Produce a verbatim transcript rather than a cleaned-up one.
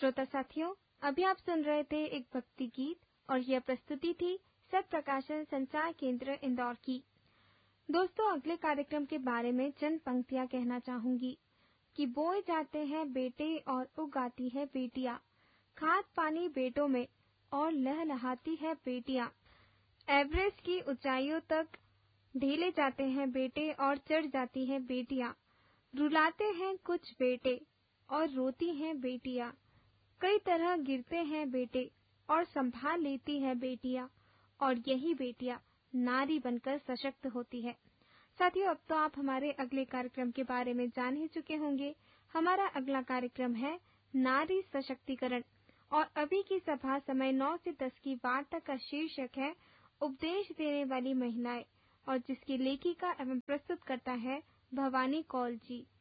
श्रोता साथियों, अभी आप सुन रहे थे एक भक्ति गीत और यह प्रस्तुति थी सत प्रकाशन संचार केंद्र इंदौर की। दोस्तों, अगले कार्यक्रम के बारे में चंद पंक्तियां कहना चाहूंगी कि बोए जाते हैं बेटे और उगाती है बेटियां, खाद पानी बेटों में और लहलहाती है बेटियां। एवरेस्ट की ऊंचाइयों तक ढेले जाते हैं बेटे और चढ़ जाती हैं बेटियां। रुलाते हैं कुछ बेटे और रोती हैं बेटियां। कई तरह गिरते हैं बेटे और संभाल लेती हैं बेटियां, और यही बेटियां नारी बनकर सशक्त होती है। साथियों, अब तो आप हमारे अगले कार्यक्रम के बारे में जान ही चुके होंगे। हमारा अगला कार्यक्रम है नारी सशक्तिकरण, और अभी की सभा समय नौ से दस की वार्ता का शीर्षक है उपदेश देने वाली महिलाएं, और जिसकी लेखिका एवं प्रस्तुत करता है भवानी कौल जी।